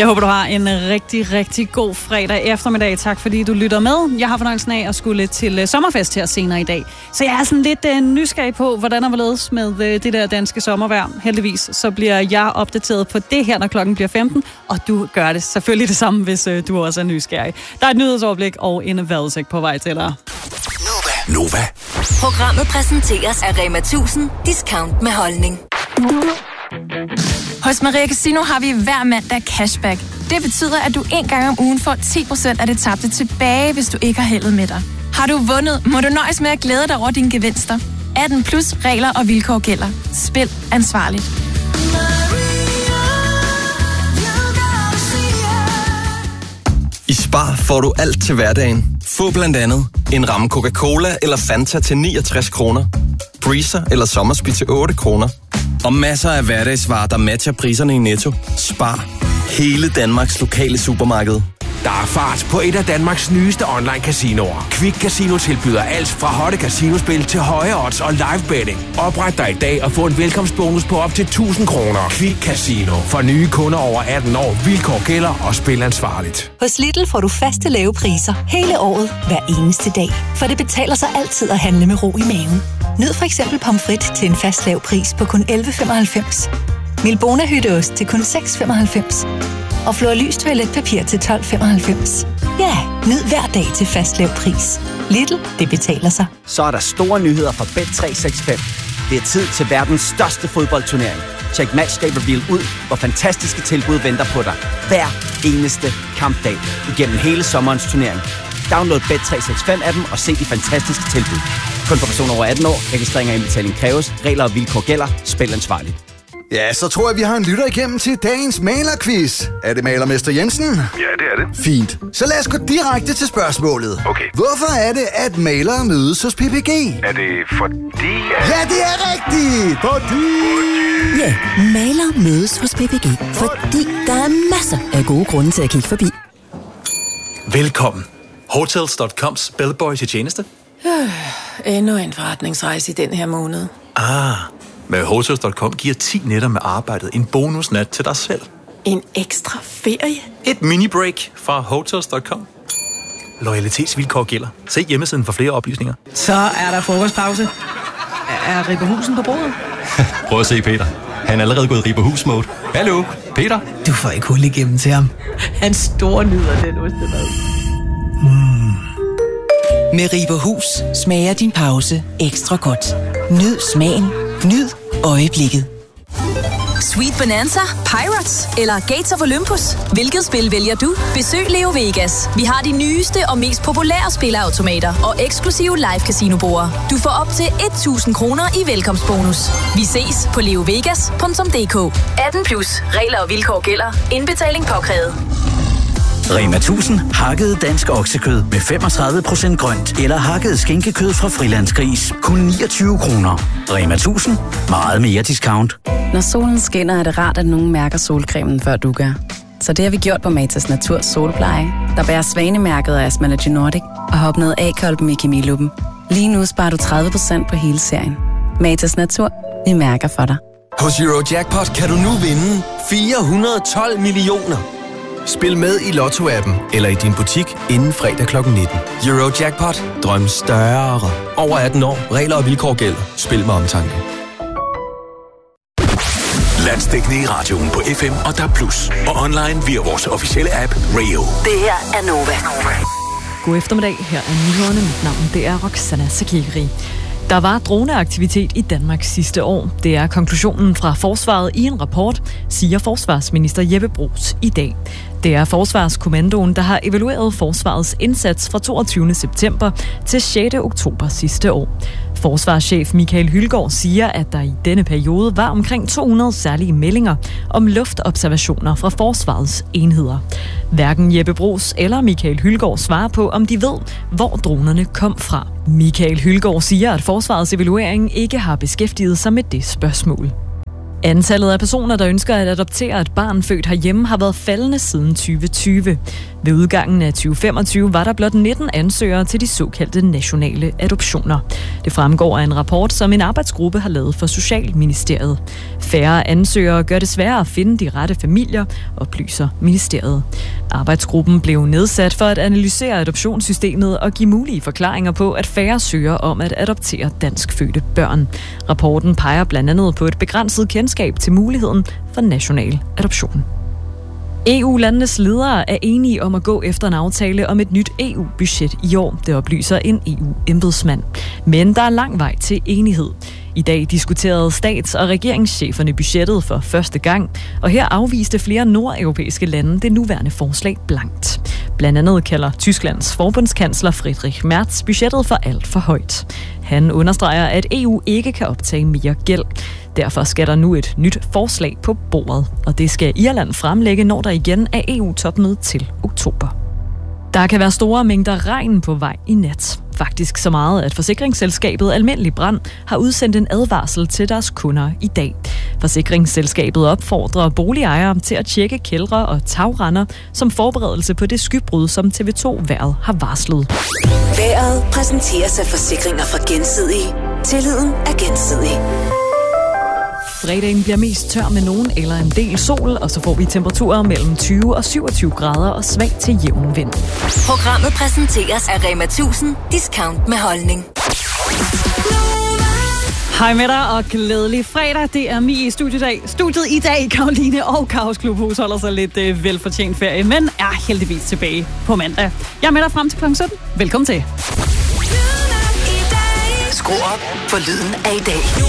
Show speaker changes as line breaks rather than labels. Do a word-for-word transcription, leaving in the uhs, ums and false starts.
Jeg håber, du har en rigtig, rigtig god fredag eftermiddag. Tak fordi du lytter med. Jeg har fornøjelsen af at skulle til sommerfest her senere i dag. Så jeg er sådan lidt uh, nysgerrig på, hvordan der vil ledes med uh, det der danske sommervejr. Heldigvis så bliver jeg opdateret på det her, når klokken bliver femten. Og du gør det selvfølgelig det samme, hvis uh, du også er nysgerrig. Der er et nyhedsoverblik og en vejrudsigt på vej til dig.
Nova. Nova. Programmet præsenteres af Rema tusind. Discount med holdning.
Hos Maria Casino har vi hver mandag cashback. Det betyder, at du en gang om ugen får ti procent af det tabte tilbage, hvis du ikke har heldet med dig. Har du vundet, må du nøjes med at glæde dig over dine gevinster. atten plus regler og vilkår gælder. Spil ansvarligt.
I Spar får du alt til hverdagen. Få blandt andet en ramme Coca-Cola eller Fanta til niogtres kroner. Breezer eller Sommersby til otte kroner. Og masser af hverdagsvarer, der matcher priserne i Netto. Spar. Hele Danmarks lokale supermarked.
Der er fart på et af Danmarks nyeste online-casinoer. Quick Casino tilbyder alt fra hotte casinospil til høje odds og live betting. Opret dig i dag og få en velkomstbonus på op til tusind kroner. Quick Casino. For nye kunder over atten år. Vilkår gælder og spil ansvarligt.
Hos Lidl får du faste lave priser hele året, hver eneste dag. For det betaler sig altid at handle med ro i maven. Nyd for eksempel pomfrit til en fast lav pris på kun elleve femoghalvfems. Milbona hytteost til kun seks femoghalvfems. Og Flor Lys toiletpapir til tolv femoghalvfems. Ja, nyd hver dag til fast lav pris. Lidl, det betaler sig.
Så er der store nyheder fra Bet tre seks fem. Det er tid til verdens største fodboldturnering. Check Matchday Reveal ud, hvor fantastiske tilbud venter på dig. Hver eneste kampdag igennem hele sommerens turnering. Download Bet tre seks fem appen og se de fantastiske tilbud. Kun for personer over atten år. Registrering og indbetaling kræves. Regler og vilkår gælder. Spil ansvarligt.
Ja, så tror jeg, vi har en lytter igennem til dagens malerquiz. Er det malermester Jensen?
Ja, det er det.
Fint. Så lad os gå direkte til spørgsmålet.
Okay.
Hvorfor er det, at malere mødes hos P P G?
Er det fordi... At...
Ja, det er rigtigt! Fordi...
Ja, malere mødes hos P P G, fordi der er masser af gode grunde til at kigge forbi.
Velkommen. Hotels punktum coms bellboy til tjeneste.
Øh, endnu en forretningsrejse i den her måned.
Ah... Med Hotels punktum com giver ti nætter med arbejdet en bonusnat til dig selv.
En ekstra ferie?
Et mini-break fra Hotels punktum com. Loyalitetsvilkår gælder. Se hjemmesiden for flere oplysninger.
Så er der frokostpause. Er Ripper Husen på bordet?
Prøv at se Peter. Han er allerede gået Ripper Hus-mode. Hallo, Peter?
Du får ikke hul igennem til ham. Han store nyder den ostemad.
Mm. Med Ripper Hus smager din pause ekstra godt. Nyd smagen. Nyd øjeblikket.
Sweet Bonanza, Pirates eller Gates of Olympus? Hvilket spil vælger du? Besøg Leo Vegas. Vi har de nyeste og mest populære spilleautomater og eksklusive live casino-borde. Du får op til tusind kroner i velkomstbonus. Vi ses på leovegas punktum d k. atten plus. Regler og vilkår gælder. Indbetaling påkrævet.
Rema tusind hakket dansk oksekød med femogtredive procent grønt eller hakket skinkekød fra Frilandsgris. Kun niogtyve kroner. Rema tusind. Meget mere discount.
Når solen skinner, er det rart, at nogen mærker solcremen, før du gør. Så det har vi gjort på Matas Natur Solpleje, der bærer svanemærket af Asmalogy Nordic og har opnået A-kolben i kemiluppen. Lige nu sparer du tredive procent på hele serien. Matas Natur. Vi mærker for dig.
Hos Eurojackpot kan du nu vinde fire hundrede og tolv millioner. Spil med i Lotto-appen eller i din butik inden fredag klokken nitten. Eurojackpot. Drøm større. Over atten år. Regler og vilkår gælder. Spil med omtanke.
Landsdækkende i radioen på F M og D A B plus. Og online via vores officielle app Rayo.
Det her er Nova.
God eftermiddag. Her er nyhederne. Mit navn det er Roxana Sakiri. Der var droneaktivitet i Danmark sidste år. Det er konklusionen fra Forsvaret i en rapport, siger forsvarsminister Jeppe Bruus i dag. Det er Forsvarskommandoen, der har evalueret Forsvarets indsats fra toogtyvende september til sjette oktober sidste år. Forsvarschef Michael Hylgaard siger, at der i denne periode var omkring to hundrede særlige meldinger om luftobservationer fra Forsvarets enheder. Hverken Jeppe Bruus eller Michael Hylgaard svarer på, om de ved, hvor dronerne kom fra. Michael Hylgaard siger, at Forsvarets evaluering ikke har beskæftiget sig med det spørgsmål. Antallet af personer, der ønsker at adoptere et barn født herhjemme, har været faldende siden tyve tyve. Ved udgangen af tyve femogtyve var der blot nitten ansøgere til de såkaldte nationale adoptioner. Det fremgår af en rapport, som en arbejdsgruppe har lavet for Socialministeriet. Færre ansøgere gør det sværere at finde de rette familier, oplyser ministeriet. Arbejdsgruppen blev nedsat for at analysere adoptionssystemet og give mulige forklaringer på, at færre søger om at adoptere danskfødte børn. Rapporten peger blandt andet på et begrænset kendskab til muligheden for national adoption. E U-landenes ledere er enige om at gå efter en aftale om et nyt E U-budget i år, det oplyser en E U-embedsmand. Men der er lang vej til enighed. I dag diskuterede stats- og regeringscheferne budgettet for første gang, og her afviste flere nordeuropæiske lande det nuværende forslag blankt. Blandt andet kalder Tysklands forbundskansler Friedrich Merz budgettet for alt for højt. Han understreger, at E U ikke kan optage mere gæld. Derfor skal der nu et nyt forslag på bordet, og det skal Irland fremlægge, når der igen er E U-topmøde til oktober. Der kan være store mængder regn på vej i nat. Faktisk så meget, at forsikringsselskabet Almindelig Brand har udsendt en advarsel til deres kunder i dag. Forsikringsselskabet opfordrer boligejere til at tjekke kældre og tagrender som forberedelse på det skybrud, som T V to Vejret har varslet.
Vejret præsenteres af Forsikringer fra Gensidige. Tilliden er gensidig.
Fredagen bliver mest tør med nogen eller en del sol, og så får vi temperaturer mellem tyve og syvogtyve grader og svag til jævn vind.
Programmet præsenteres af Rema tusind. Discount med holdning.
Hej med dig, og glædelig fredag. Det er Mie i studiedag. Studiet i dag, Karoline og Kaos Klubhus holder sig lidt øh, velfortjent ferie, men er heldigvis tilbage på mandag. Jeg er med dig frem til klokken sytten. Velkommen til.
Skru op for lyden af i dag.